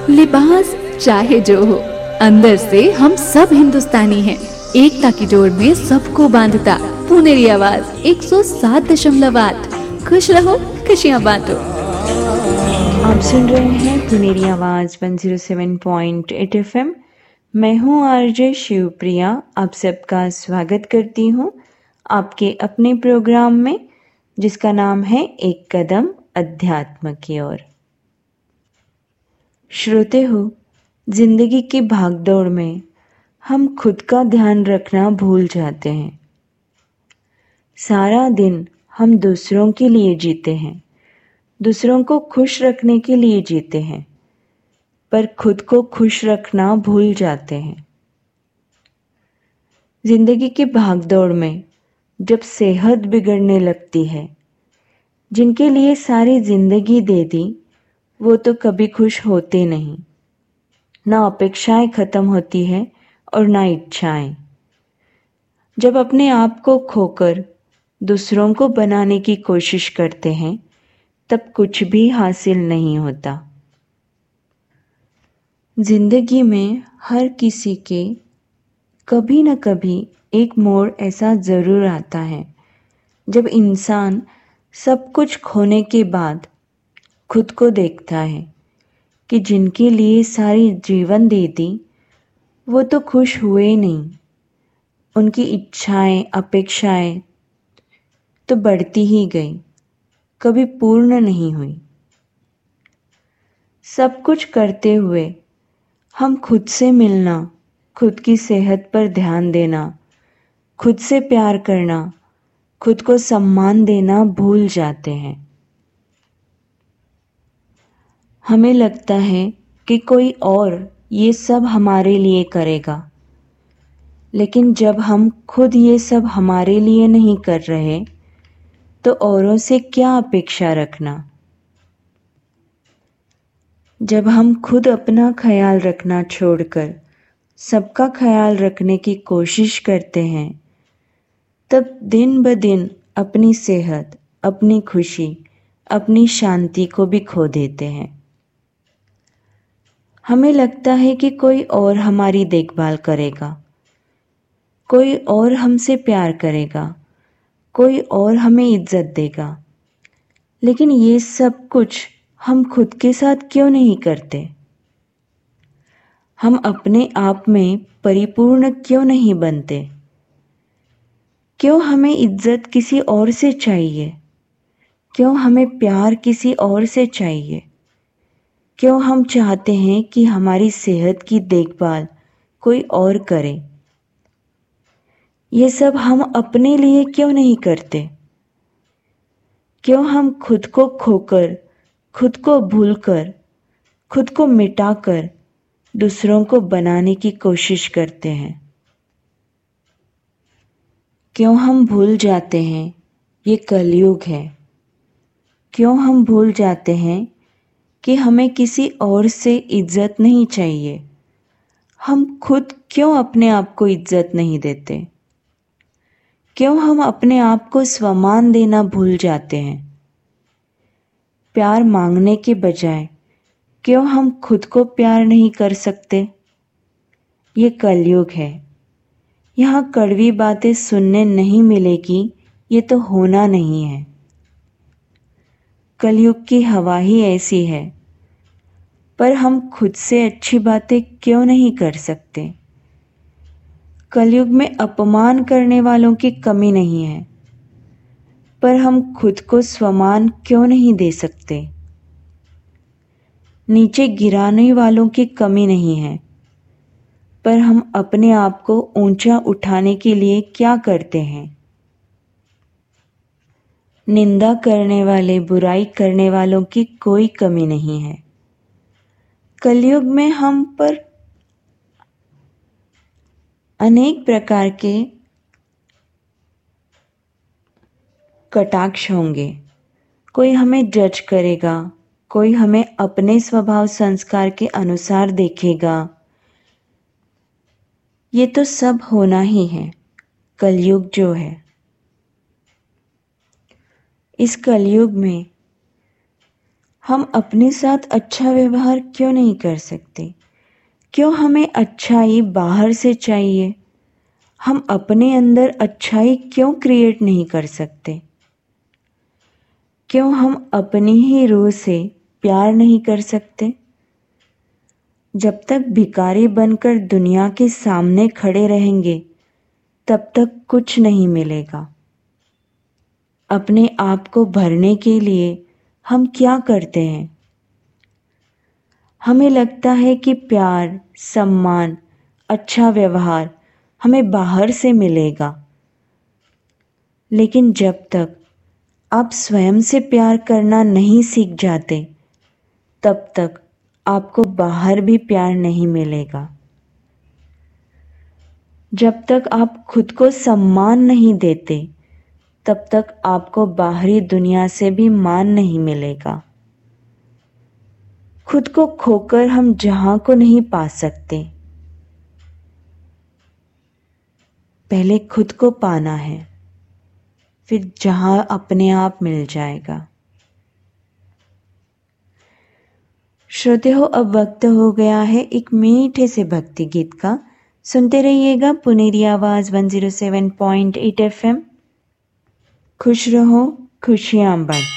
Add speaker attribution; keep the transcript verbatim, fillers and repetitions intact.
Speaker 1: लिबास चाहे जो हो, अंदर से हम सब हिंदुस्तानी हैं। एकता की डोर में सबको बांधता पुनेरी आवाज एक सौ सात दशमलव आठ। खुश रहो, खुशियाँ बांटो।
Speaker 2: आप सुन रहे हैं पुनेरी आवाज एक सौ सात पॉइंट आठ एफएम। मैं हूं आरजे शिवप्रिया। आप सबका स्वागत करती हूं आपके अपने प्रोग्राम में, जिसका नाम है एक कदम अध्यात्म की ओर। श्रोते हो, जिंदगी की भागदौड़ में हम खुद का ध्यान रखना भूल जाते हैं। सारा दिन हम दूसरों के लिए जीते हैं, दूसरों को खुश रखने के लिए जीते हैं, पर खुद को खुश रखना भूल जाते हैं। जिंदगी की भागदौड़ में जब सेहत बिगड़ने लगती है, जिनके लिए सारी जिंदगी दे दी, वो तो कभी खुश होते नहीं। ना अपेक्षाएं खत्म होती है और ना इच्छाएं। जब अपने आप को खोकर दूसरों को बनाने की कोशिश करते हैं, तब कुछ भी हासिल नहीं होता। जिंदगी में हर किसी के कभी न कभी एक मोड़ ऐसा ज़रूर आता है, जब इंसान सब कुछ खोने के बाद खुद को देखता है कि जिनके लिए सारी जीवन दे दी, वो तो खुश हुए नहीं। उनकी इच्छाएं, अपेक्षाएं तो बढ़ती ही गई, कभी पूर्ण नहीं हुई। सब कुछ करते हुए हम खुद से मिलना, खुद की सेहत पर ध्यान देना, खुद से प्यार करना, खुद को सम्मान देना भूल जाते हैं। हमें लगता है कि कोई और ये सब हमारे लिए करेगा, लेकिन जब हम खुद ये सब हमारे लिए नहीं कर रहे, तो औरों से क्या अपेक्षा रखना। जब हम खुद अपना ख्याल रखना छोड़कर सबका ख्याल रखने की कोशिश करते हैं, तब दिन ब दिन अपनी सेहत, अपनी खुशी, अपनी शांति को भी खो देते हैं। हमें लगता है कि कोई और हमारी देखभाल करेगा, कोई और हमसे प्यार करेगा, कोई और हमें इज्जत देगा, लेकिन ये सब कुछ हम खुद के साथ क्यों नहीं करते? हम अपने आप में परिपूर्ण क्यों नहीं बनते? क्यों हमें इज्जत किसी और से चाहिए? क्यों हमें प्यार किसी और से चाहिए? क्यों हम चाहते हैं कि हमारी सेहत की देखभाल कोई और करे? ये सब हम अपने लिए क्यों नहीं करते? क्यों हम खुद को खोकर, खुद को भूलकर, खुद को मिटाकर दूसरों को बनाने की कोशिश करते हैं? क्यों हम भूल जाते हैं ये कलयुग है? क्यों हम भूल जाते हैं कि हमें किसी और से इज्जत नहीं चाहिए? हम खुद क्यों अपने आप को इज्जत नहीं देते? क्यों हम अपने आप को सम्मान देना भूल जाते हैं? प्यार मांगने के बजाय क्यों हम खुद को प्यार नहीं कर सकते? ये कलयुग है। यहाँ कड़वी बातें सुनने नहीं मिलेगी, ये तो होना नहीं है। कलयुग की हवा ही ऐसी है, पर हम खुद से अच्छी बातें क्यों नहीं कर सकते? कलयुग में अपमान करने वालों की कमी नहीं है, पर हम खुद को सम्मान क्यों नहीं दे सकते? नीचे गिराने वालों की कमी नहीं है, पर हम अपने आप को ऊंचा उठाने के लिए क्या करते हैं? निंदा करने वाले, बुराई करने वालों की कोई कमी नहीं है। कलयुग में हम पर अनेक प्रकार के कटाक्ष होंगे। कोई हमें जज करेगा, कोई हमें अपने स्वभाव संस्कार के अनुसार देखेगा। ये तो सब होना ही है, कलयुग जो है। इस कलयुग में हम अपने साथ अच्छा व्यवहार क्यों नहीं कर सकते? क्यों हमें अच्छाई बाहर से चाहिए? हम अपने अंदर अच्छाई क्यों क्रिएट नहीं कर सकते? क्यों हम अपनी ही रूह से प्यार नहीं कर सकते? जब तक भिखारी बनकर दुनिया के सामने खड़े रहेंगे तब तक कुछ नहीं मिलेगा। अपने आप को भरने के लिए हम क्या करते हैं? हमें लगता है कि प्यार, सम्मान, अच्छा व्यवहार हमें बाहर से मिलेगा, लेकिन जब तक आप स्वयं से प्यार करना नहीं सीख जाते तब तक आपको बाहर भी प्यार नहीं मिलेगा। जब तक आप खुद को सम्मान नहीं देते तब तक आपको बाहरी दुनिया से भी मान नहीं मिलेगा। खुद को खोकर हम जहां को नहीं पा सकते। पहले खुद को पाना है, फिर जहां अपने आप मिल जाएगा। श्रोते हो, अब वक्त हो गया है एक मीठे से भक्ति गीत का। सुनते रहिएगा पुनेरी आवाज एक सौ सात पॉइंट आठ एफ एम। खुश रहो, खुशियां बांटो।